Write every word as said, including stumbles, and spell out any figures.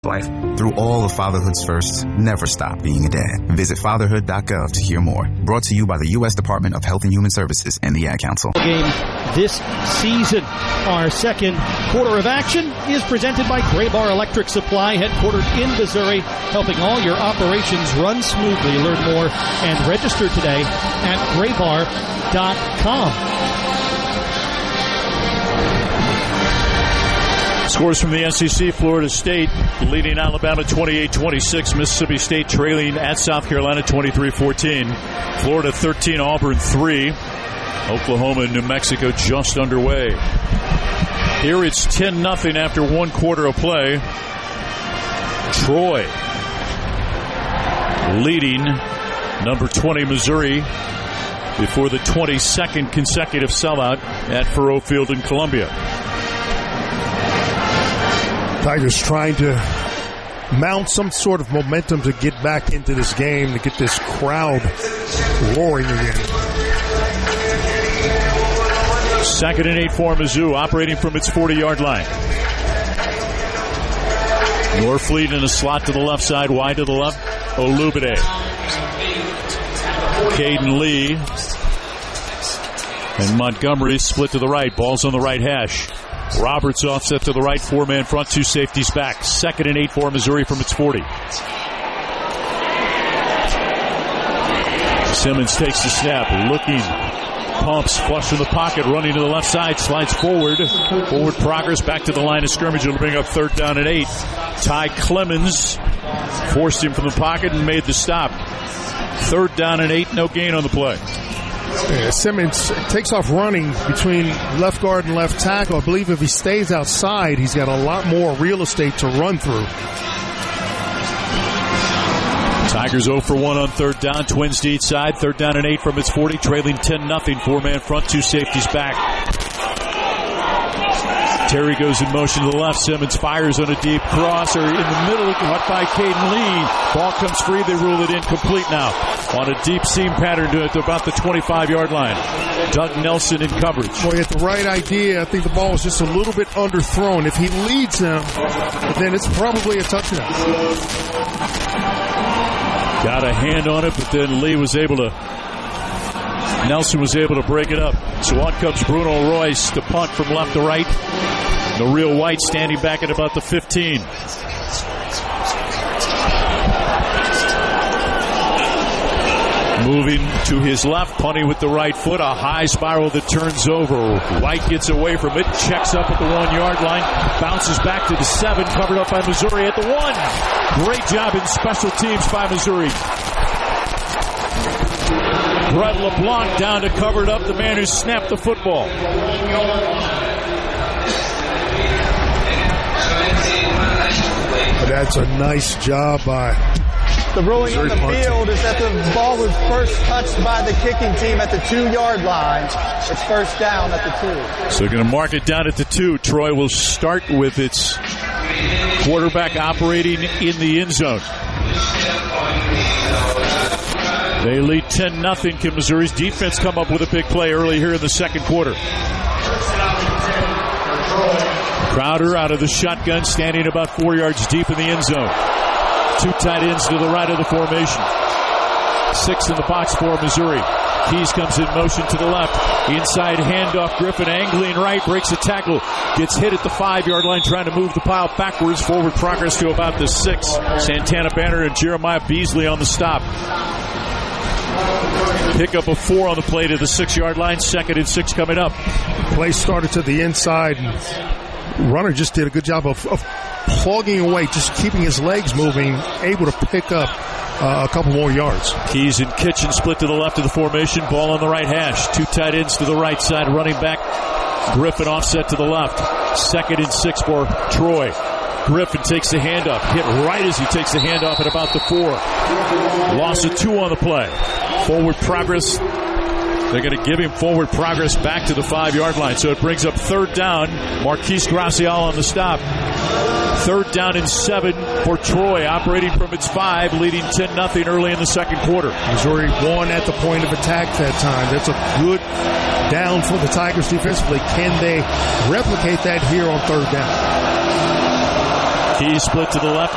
life. Through all of fatherhood's firsts, never stop being a dad. Visit fatherhood dot gov to hear more. Brought to you by the U S Department of Health and Human Services and the Ad Council. Game this season. Our second quarter of action is presented by Graybar Electric Supply, headquartered in Missouri, helping all your operations run smoothly. Learn more and register today at graybar dot com. Scores from the S E C: Florida State leading Alabama twenty-eight twenty-six. Mississippi State trailing at South Carolina twenty-three fourteen. Florida thirteen, Auburn three. Oklahoma and New Mexico just underway. Here it's ten nothing after one quarter of play. Troy leading number twenty Missouri before the twenty-second consecutive sellout at Faurot Field in Columbia. Tigers trying to mount some sort of momentum to get back into this game, to get this crowd roaring again. Second and eight for Mizzou, operating from its forty-yard line. Norfleet in a slot to the left side, wide to the left. Olubide. Caden Lee and Montgomery split to the right. Ball's on the right hash. Roberts offset to the right, four-man front, two safeties back. Second and eight for Missouri from its forty. Simmons takes the snap, looking, pumps, flush from the pocket, running to the left side, slides forward. Forward progress back to the line of scrimmage. It'll bring up third down and eight. Ty Clemens forced him from the pocket and made the stop. Third down and eight, no gain on the play. Yeah, Simmons takes off running between left guard and left tackle. I believe if he stays outside, he's got a lot more real estate to run through. Tigers zero for one on third down. Twins to each side. Third down and eight from its forty. Trailing ten nothing. Four-man front, two safeties back. Terry goes in motion to the left. Simmons fires on a deep crosser in the middle, caught by Caden Lee. Ball comes free. They rule it incomplete now. On a deep seam pattern to about the twenty-five-yard line. Doug Nelson in coverage. Well, he had the right idea. I think the ball was just a little bit underthrown. If he leads them, then it's probably a touchdown. Got a hand on it, but then Lee was able to, Nelson was able to break it up. So on comes Bruno Royce to punt from left to right. The real White standing back at about the fifteen. Moving to his left, punting with the right foot, a high spiral that turns over. White gets away from it, checks up at the one-yard line, bounces back to the seven, covered up by Missouri at the one. Great job in special teams by Missouri. Brett LeBlanc down to cover it up, the man who snapped the football. That's a nice job by The ruling on the field is that the ball was first touched by the kicking team at the two-yard line. It's first down at the two. So they're going to mark it down at the two. Troy will start with its quarterback operating in the end zone. They lead ten nothing. Can Missouri's defense come up with a big play early here in the second quarter? Crowder out of the shotgun, standing about four yards deep in the end zone. Two tight ends to the right of the formation. Six in the box for Missouri. Keys comes in motion to the left. Inside handoff. Griffin angling right. Breaks a tackle. Gets hit at the five-yard line trying to move the pile backwards. Forward progress to about the six. Santana Banner and Jeremiah Beasley on the stop. Pick up a four on the play to the six-yard line. Second and six coming up. Play started to the inside. Runner just did a good job of, of plugging away, just keeping his legs moving, able to pick up uh, a couple more yards. Keys and Kitchen split to the left of the formation. Ball on the right hash. Two tight ends to the right side. Running back Griffin offset to the left. Second and six for Troy. Griffin takes the handoff. Hit right as he takes the handoff at about the four. Loss of two on the play. Forward progress. They're going to give him forward progress back to the five-yard line. So it brings up third down. Marquise Gracial on the stop. Third down and seven for Troy, operating from its five, leading ten nothing early in the second quarter. Missouri won at the point of attack that time. That's a good down for the Tigers defensively. Can they replicate that here on third down? Keys split to the left.